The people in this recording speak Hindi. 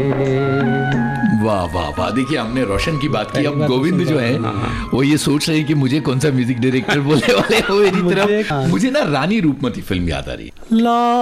वाह वाह वाह। देखिए हमने रोशन की बात की, अब गोविंद जो है वो ये सोच रहे हैं कि मुझे कौन सा म्यूजिक डायरेक्टर बोलने वाले हो मेरी तरफ। मुझे ना रानी रूपमती फिल्म याद आ रही है।